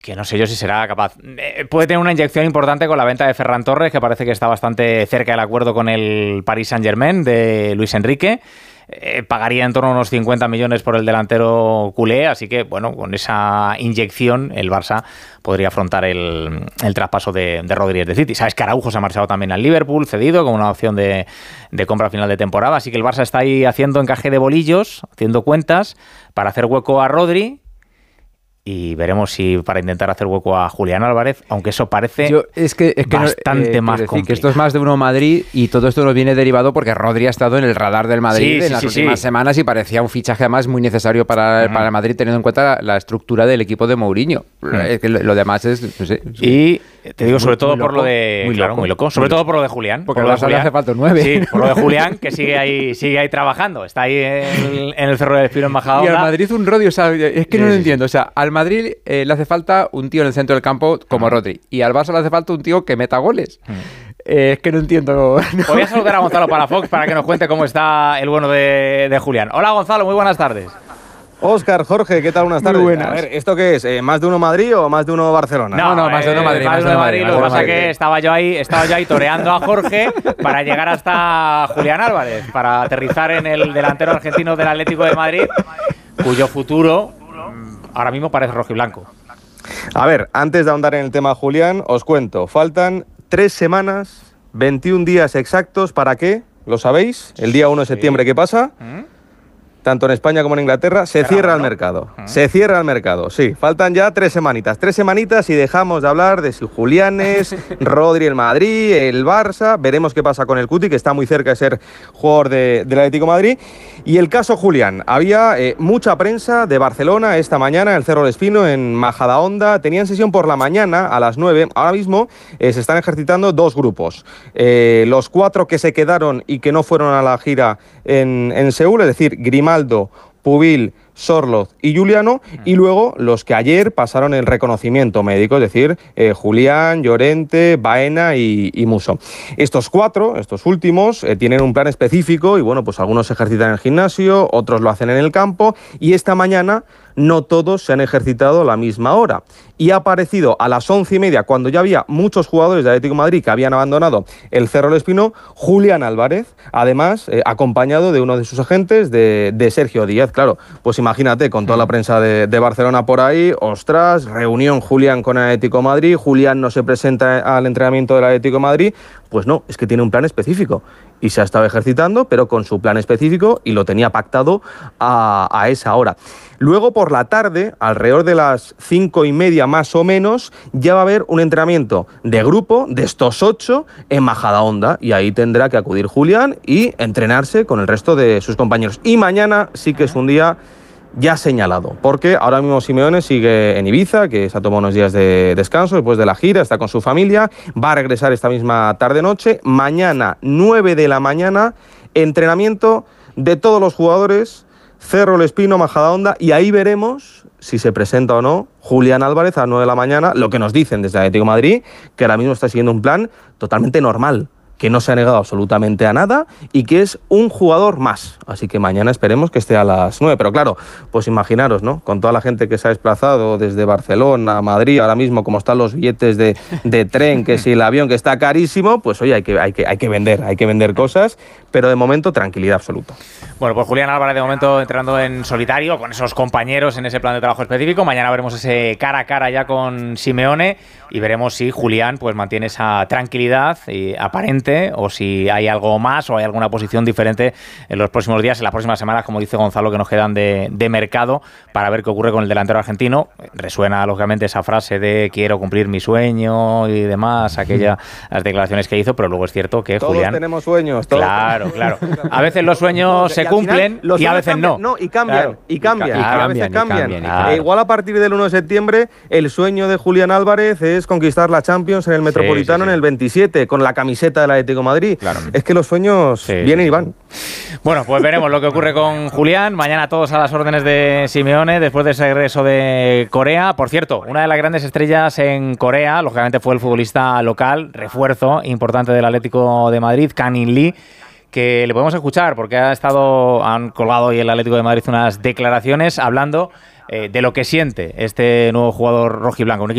que no sé yo si será capaz. Puede tener una inyección importante con la venta de Ferran Torres, que parece que está bastante cerca del acuerdo con el Paris Saint-Germain de Luis Enrique. Pagaría en torno a unos 50 millones por el delantero culé, así que, bueno, con esa inyección el Barça podría afrontar el traspaso de Rodríguez de City. Sabes que Araujo se ha marchado también al Liverpool, cedido, con una opción de compra a final de temporada, así que el Barça está ahí haciendo encaje de bolillos, haciendo cuentas, para hacer hueco a Rodri. Y veremos si para intentar hacer hueco a Julián Álvarez, aunque eso parece bastante más complicado. Que esto es más de uno Madrid y todo esto nos viene derivado porque Rodri ha estado en el radar del Madrid en las últimas semanas y parecía un fichaje además muy necesario para el Madrid, teniendo en cuenta la estructura del equipo de Mourinho. Es que lo demás es... No sé, y te digo sobre todo por lo de... Muy loco. Sobre todo por lo de Julián. Porque al Barça le hace falta un 9. Sí, por lo de Julián, que sigue ahí trabajando. Está ahí en el Cerro del Espino en Majadahonda. Y al Madrid un Rodri, o sea, es que no lo entiendo. O sea, al Madrid le hace falta un tío en el centro del campo como Rodri. Y al Barça le hace falta un tío que meta goles. Es que no entiendo. Voy a saludar a Gonzalo Palafox para que nos cuente cómo está el bueno de Julián. Hola Gonzalo, muy buenas tardes. Óscar, Jorge, ¿qué tal? Buenas tardes. Muy buenas. A ver, ¿esto qué es? ¿Más de uno Madrid o más de uno Barcelona? No, más de uno Madrid. Más de uno Madrid. Lo que pasa es que estaba yo ahí toreando a Jorge para llegar hasta Julián Álvarez, para aterrizar en el delantero argentino del Atlético de Madrid, cuyo futuro ahora mismo parece rojiblanco. A ver, antes de ahondar en el tema Julián, os cuento. Faltan 3 semanas, 21 días exactos. ¿Para qué? ¿Lo sabéis? El día 1 de septiembre, ¿qué pasa? Tanto en España como en Inglaterra, se cierra el mercado. Se cierra el mercado, sí. Faltan ya 3 semanitas. 3 semanitas y dejamos de hablar de si Juliánes, Rodri el Madrid, el Barça. Veremos qué pasa con el Cuti, que está muy cerca de ser jugador del Atlético de Madrid. Y el caso Julián. Había mucha prensa de Barcelona esta mañana en el Cerro del Espino, en Majadahonda. Tenían sesión por la mañana a las 9. Ahora mismo se están ejercitando 2 grupos. Los 4 que se quedaron y que no fueron a la gira en Seúl, es decir, Grimaldo, Pubil, Sorloz y Juliano, y luego los que ayer pasaron el reconocimiento médico, es decir, Julián, Llorente, Baena y Musso. Estos 4, estos últimos, tienen un plan específico y bueno, pues algunos se ejercitan en el gimnasio, otros lo hacen en el campo, y esta mañana no todos se han ejercitado a la misma hora. Y ha aparecido a las 11:30, cuando ya había muchos jugadores de Atlético de Madrid que habían abandonado el Cerro del Espino, Julián Álvarez, además acompañado de uno de sus agentes, de Sergio Díaz. Claro, pues imagínate, con toda la prensa de Barcelona por ahí, ostras, reunión Julián con el Atlético de Madrid, Julián no se presenta al entrenamiento del Atlético de Madrid. Pues no, es que tiene un plan específico y se ha estado ejercitando, pero con su plan específico, y lo tenía pactado a esa hora. Luego, por la tarde, alrededor de las 5:30 más o menos, ya va a haber un entrenamiento de grupo de estos 8 en Majadahonda, y ahí tendrá que acudir Julián y entrenarse con el resto de sus compañeros. Y mañana sí que es un día ya señalado, porque ahora mismo Simeone sigue en Ibiza, que se ha tomado unos días de descanso después de la gira, está con su familia, va a regresar esta misma tarde-noche. Mañana, 9 de la mañana, entrenamiento de todos los jugadores, Cerro del Espino, Majadahonda, y ahí veremos si se presenta o no Julián Álvarez a las 9 de la mañana, lo que nos dicen desde Atlético de Madrid, que ahora mismo está siguiendo un plan totalmente normal, que no se ha negado absolutamente a nada y que es un jugador más. Así que mañana esperemos que esté a las 9. Pero claro, pues imaginaros, ¿no? Con toda la gente que se ha desplazado desde Barcelona a Madrid, ahora mismo como están los billetes de tren, que si el avión que está carísimo, pues oye, hay que vender cosas, pero de momento tranquilidad absoluta. Bueno, pues Julián Álvarez de momento entrenando en solitario con esos compañeros en ese plan de trabajo específico. Mañana veremos ese cara a cara ya con Simeone y veremos si Julián pues mantiene esa tranquilidad aparente, o si hay algo más o hay alguna posición diferente en los próximos días, en las próximas semanas, como dice Gonzalo, que nos quedan de mercado, para ver qué ocurre con el delantero argentino. Resuena lógicamente esa frase de quiero cumplir mi sueño y demás, aquellas declaraciones que hizo, pero luego es cierto que todos Julián... tenemos sueños. Claro. A veces los sueños se cumplen y a veces no. No, y cambian. A veces cambian. Claro. Igual a partir del 1 de septiembre, el sueño de Julián Álvarez es conquistar la Champions en el Metropolitano en el 27, con la camiseta del Atlético de Madrid. Claro. Es que los sueños vienen y van. Bueno, pues veremos lo que ocurre con Julián. Mañana todos a las órdenes de Simeone, después de ese regreso de Corea. Por cierto, una de las grandes estrellas en Corea, lógicamente, fue el futbolista local, refuerzo importante del Atlético de Madrid, Kang In-lee, que le podemos escuchar porque han colgado hoy el Atlético de Madrid unas declaraciones hablando de lo que siente este nuevo jugador rojiblanco.